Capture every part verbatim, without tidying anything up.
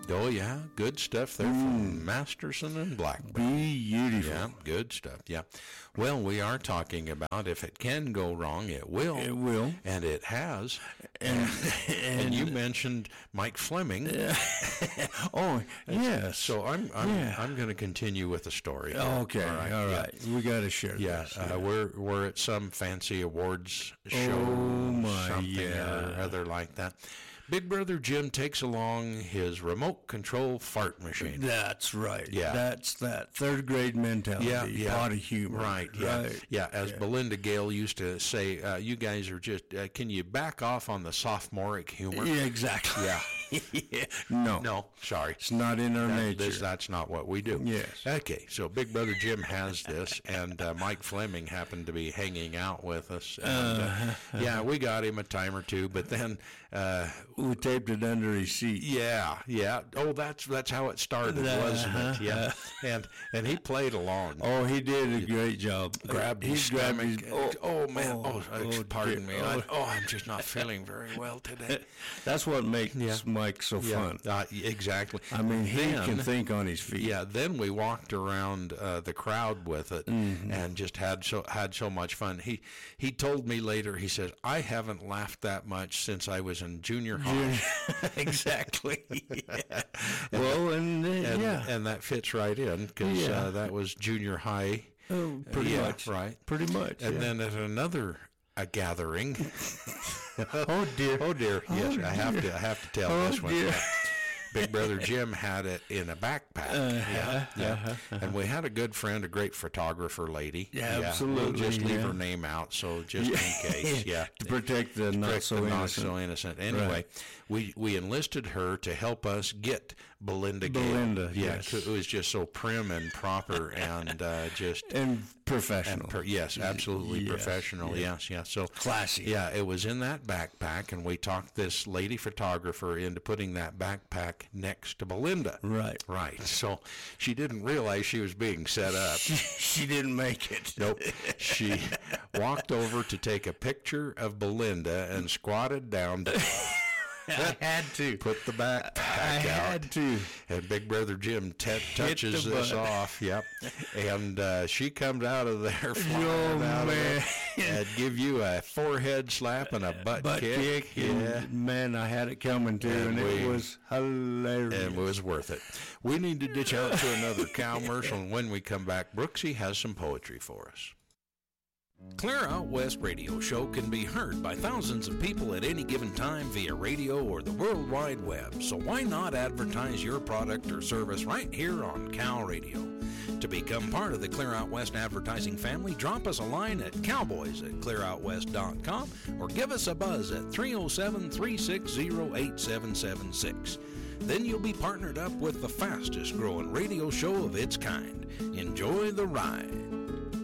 Oh, yeah, good stuff there mm. from Masterson and Blackburn. Beautiful. Yeah, good stuff, yeah. Well, we are talking about if it can go wrong, it will. It will. And it has. And, and, and you mentioned Mike Fleming. Uh, oh, yes. So I'm I'm, yeah. I'm going to continue with the story. Okay, all right. All right. Yeah. We got to share yeah, this. Uh, Yeah, we're, we're at some fancy awards show, oh my, something yeah. or other like that. Big Brother Jim takes along his remote control fart machine. That's right. Yeah. That's that third grade mentality. Yeah, yeah. Pot of humor. Right, yeah. Right. Yeah, as yeah. Belinda Gale used to say, uh, you guys are just, uh, can you back off on the sophomoric humor? Yeah, exactly. Yeah. yeah. No. No, sorry. It's not in our that, nature. This, that's not what we do. Yes. Okay, so Big Brother Jim has this, and uh, Mike Fleming happened to be hanging out with us. And, uh, uh, yeah, we got him a time or two, but then... Uh, we taped it under his seat. Yeah, yeah. Oh, that's that's how it started, wasn't it? Yeah. And and he played along. Oh, he did a great job. Grabbed he his grabbed stomach. his, oh, oh, man. Oh, oh, oh pardon dear. me. Oh. I, oh, I'm just not feeling very well today. That's what makes yeah. Mike so yeah. fun. Uh, exactly. I mean, he then, can think on his feet. Yeah. Then we walked around uh, the crowd with it mm-hmm. and just had so had so much fun. He he told me later. He says, "I haven't laughed that much since I was in junior high." Exactly. Yeah. Well, and, uh, and yeah, and that fits right in because yeah. uh, that was junior high. Oh, pretty uh, yeah, much, right? Pretty much. And yeah. then at another a gathering. oh dear! Oh dear! Yes, oh, I have dear. to. I have to tell oh, this one. Dear. Big Brother Jim had it in a backpack. Uh-huh, yeah, yeah. uh-huh. And we had a good friend, a great photographer lady. Yeah, absolutely. We'll just leave yeah. her name out, so just yeah. in case. Yeah, to protect the not protect so the innocent. Not so innocent. Anyway, right. we we enlisted her to help us get Belinda. Belinda, Gale. Yeah, yes. it was just so prim and proper and uh, just and professional. And per, yes, absolutely yes, professional. yeah. Yes, yeah. So classy. Yeah, it was in that backpack, and we talked this lady photographer into putting that backpack next to Belinda. Right. Right. So she didn't realize she was being set up. She, she didn't make it. Nope. She walked over to take a picture of Belinda and squatted down to I had to. Put the backpack I out. had to. And Big Brother Jim t- touches this button. off. Yep. And uh, she comes out of there flying oh, out man. of there and give you a forehead slap and a butt, butt kick. kick. Yeah. And, man, I had it coming too, and, and we, it was hilarious. And it was worth it. We need to ditch out to another commercial, and when we come back, Brooksy has some poetry for us. Clear Out West radio show can be heard by thousands of people at any given time via radio or the World Wide Web. So why not advertise your product or service right here on Cal Radio? To become part of the Clear Out West advertising family, drop us a line at cowboys at clear out west dot com or give us a buzz at three oh seven, three six zero, eight seven seven six. Then you'll be partnered up with the fastest growing radio show of its kind. Enjoy the ride.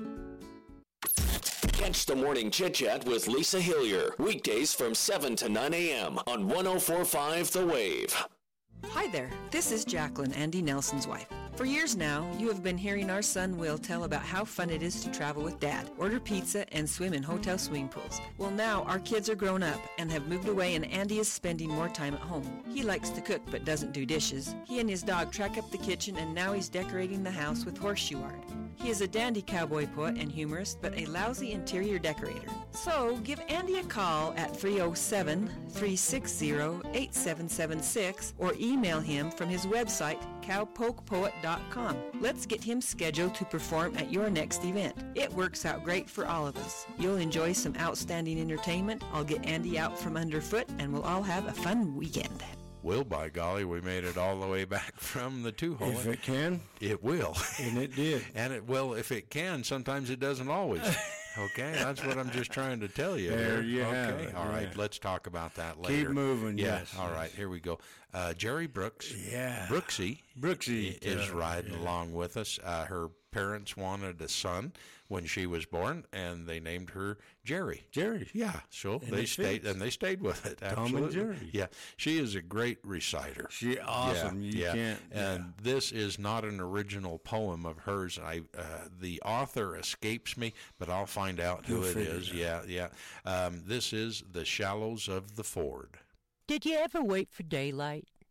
Catch the Morning Chit Chat with Lisa Hillier, weekdays from seven to nine a.m. on one oh four point five The Wave. Hi there, this is Jacqueline, Andy Nelson's wife. For years now, you have been hearing our son Will tell about how fun it is to travel with Dad, order pizza, and swim in hotel swimming pools. Well, now our kids are grown up and have moved away, and Andy is spending more time at home. He likes to cook but doesn't do dishes. He and his dog track up the kitchen, and now he's decorating the house with horseshoe art. He is a dandy cowboy poet and humorist, but a lousy interior decorator. So give Andy a call at three oh seven, three six zero, eight seven seven six or email him from his website, cowpoke poet dot com. Let's get him scheduled to perform at your next event. It works out great for all of us. You'll enjoy some outstanding entertainment. I'll get Andy out from underfoot, and we'll all have a fun weekend. Well, by golly, we made it all the way back from the two-hole. If it can. It will. And it did. And it will, if it can. Sometimes it doesn't always. Okay, that's what I'm just trying to tell you. There here. you okay. have it. All yeah. right, let's talk about that later. Keep moving, yeah. yes. All right, here we go. Uh, Jerry Brooks. Yeah. Brooksy. Brooksy. Is uh, riding yeah. along with us. Uh, her parents wanted a son when she was born, and they named her Jerry. Jerry. Yeah, so and they stayed, and they stayed with it. Absolutely. Tom and Jerry. Yeah, she is a great reciter. She awesome. Yeah, you yeah. can't. And yeah. this is not an original poem of hers. I uh, the author escapes me, but I'll find out who You'll it figure is. it Yeah, yeah. Um, this is The Shallows of the Ford. Did you ever wait for daylight?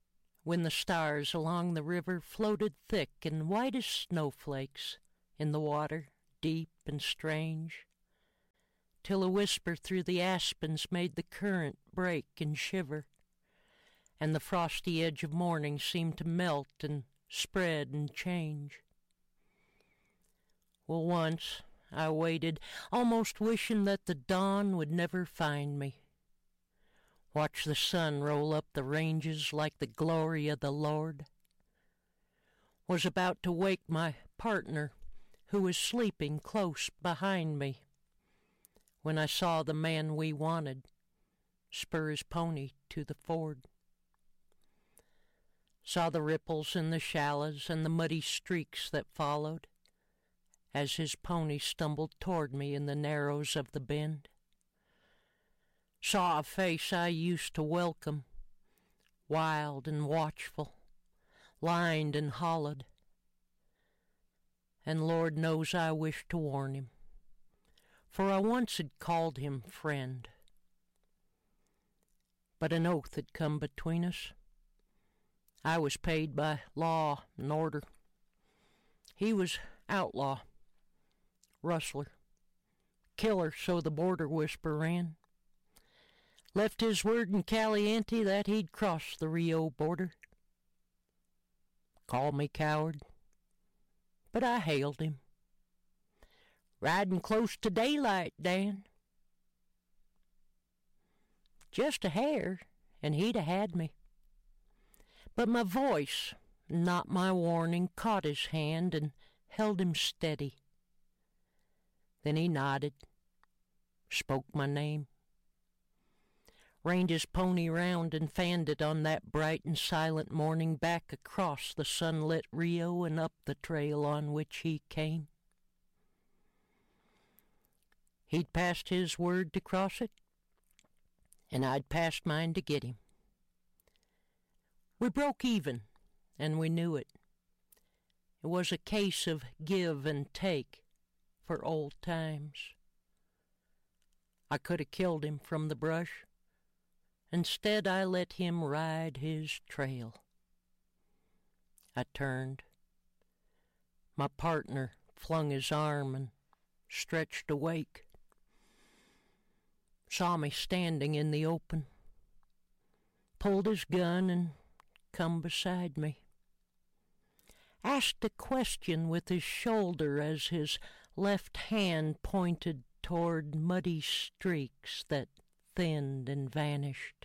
when the stars along the river floated thick and white as snowflakes in the water, deep and strange, till a whisper through the aspens made the current break and shiver, and the frosty edge of morning seemed to melt and spread and change. Well, once I waited, almost wishing that the dawn would never find me. Watch the sun roll up the ranges like the glory of the Lord. Was about to wake my partner, who was sleeping close behind me, when I saw the man we wanted spur his pony to the ford. Saw the ripples in the shallows and the muddy streaks that followed as his pony stumbled toward me in the narrows of the bend. Saw a face I used to welcome, wild and watchful, lined and hollowed. And Lord knows I wished to warn him, for I once had called him friend. But an oath had come between us. I was paid by law and order. He was outlaw, rustler, killer, so the border whisper ran. Left his word in Caliente that he'd cross the Rio border. Called me coward, but I hailed him. Riding close to daylight, Dan. Just a hair, and he'd have had me. But my voice, not my warning, caught his hand and held him steady. Then he nodded, spoke my name, reined his pony round and fanned it on that bright and silent morning back across the sunlit Rio and up the trail on which he came. He'd passed his word to cross it, and I'd passed mine to get him. We broke even, and we knew it. It was a case of give and take for old times. I could have killed him from the brush. Instead, I let him ride his trail. I turned. My partner flung his arm and stretched awake. Saw me standing in the open. Pulled his gun and come beside me. Asked a question with his shoulder as his left hand pointed toward muddy streaks that thinned and vanished.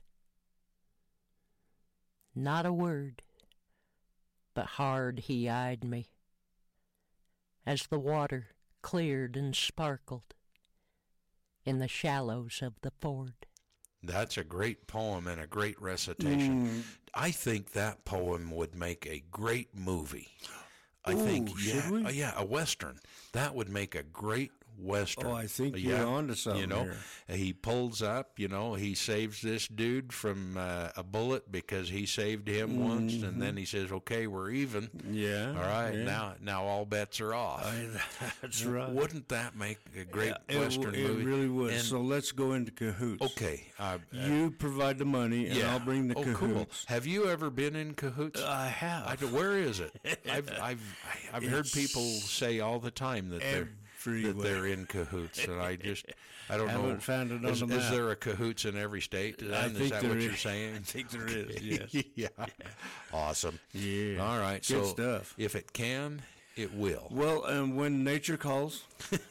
Not a word, but hard he eyed me as the water cleared and sparkled in the shallows of the ford. That's a great poem and a great recitation. Mm. I think that poem would make a great movie. I Ooh, think, yeah, should we? uh, yeah, a Western. That would make a great Western. Oh, I think yeah, you're onto something You know, here. he pulls up, you know, he saves this dude from uh, a bullet because he saved him mm-hmm. once, and then he says, okay, we're even. Yeah. All right, yeah. now now all bets are off. I, that's right. Wouldn't that make a great yeah, Western it, movie? It really would. And, so let's go into cahoots. okay. Uh, you provide the money, and yeah. I'll bring the oh, cahoots. Cool. Have you ever been in cahoots? I have. I, where is it? I've I've I've heard people say all the time that they're that they're in cahoots, and I just I don't Haven't know. Found it on is, the is map. there a cahoots in every state? Then? I Is think that there what is. you're saying? I think there is. Yes. yeah. yeah. Awesome. Yeah. All right. Good so stuff. If it can, it will. Well, and when nature calls,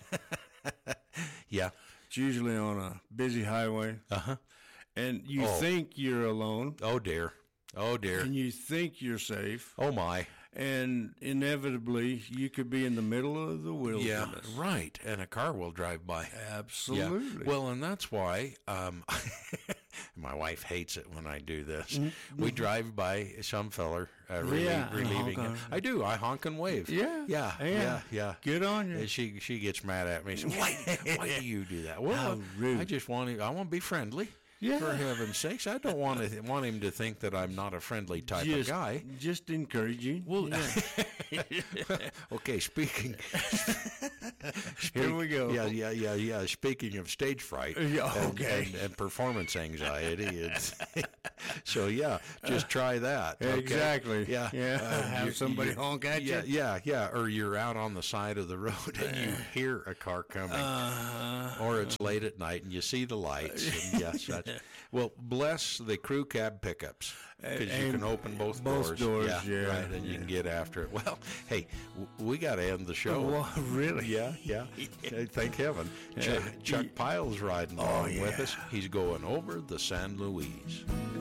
yeah, it's usually on a busy highway. Uh huh. And you oh. think you're alone. Oh dear. Oh dear. And you think you're safe. Oh my. And inevitably, you could be in the middle of the wilderness. Yeah, right. And a car will drive by. Absolutely. Yeah. Well, and that's why um, my wife hates it when I do this. Mm-hmm. We drive by some feller uh, relie- yeah, relieving him. I do. I honk and wave. Yeah. Yeah. Yeah. Yeah. yeah. Good on you. And she she gets mad at me. She says, why, why do you do that? Well, How rude. I just want to, I want to be friendly. Yeah. For heaven's sakes, I don't want to want him to think that I'm not a friendly type just, of guy. Just encouraging. Well, okay. Speaking, Here we go. Yeah, yeah, yeah, yeah. Speaking of stage fright, Yeah, and, okay. and, and performance anxiety, it's, so yeah, just try that. Okay? Exactly. Yeah, Yeah. Um, Have you- somebody you- honk at yeah, you. Yeah, yeah. Or you're out on the side of the road and you hear a car coming, Uh, or it's late at night and you see the lights. And yes, that's, well, bless the crew cab pickups because you And can open both, both doors, Yeah, yeah, right, and you can get after it. Well, hey, w- we got to end the show. well, really? Yeah, yeah. Uh, Thank heaven. Chuck, Chuck Piles riding along with us. He's going over the San Luis.